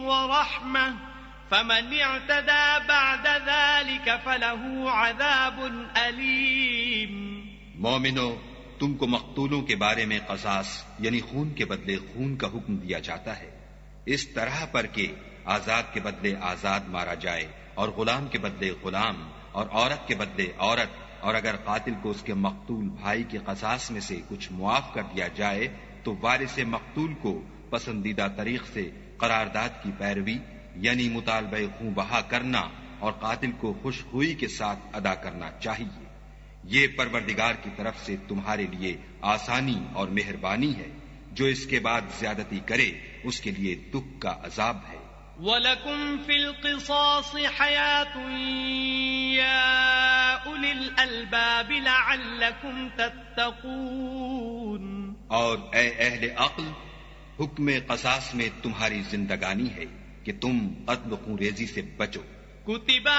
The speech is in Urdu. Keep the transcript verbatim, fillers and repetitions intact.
ورحمة فمن اعتدى بعد ذلك فله عذاب أليم. مومنو، تم کو مقتولوں کے بارے میں قصاص یعنی خون کے بدلے خون کا حکم دیا جاتا ہے، اس طرح پر کہ آزاد کے بدلے آزاد مارا جائے اور غلام کے بدلے غلام اور عورت کے بدلے عورت، اور اگر قاتل کو اس کے مقتول بھائی کے قصاص میں سے کچھ معاف کر دیا جائے تو وارث مقتول کو پسندیدہ طریق سے قرارداد کی پیروی یعنی مطالبہ خون بہا کرنا اور قاتل کو خوش ہوئی کے ساتھ ادا کرنا چاہیے. یہ پروردگار کی طرف سے تمہارے لیے آسانی اور مہربانی ہے، جو اس کے بعد زیادتی کرے اس کے لیے دکھ کا عذاب ہے. وَلَكُمْ فِي الْقِصَاصِ حَيَاةٌ يَا أُولِي الْأَلْبَابِ لَعَلَّكُمْ تَتَّقُونَ. اور اے اہل عقل، حکم قصاص میں تمہاری زندگانی ہے کہ تم قتل خون ریزی سے بچو. كُتِبَ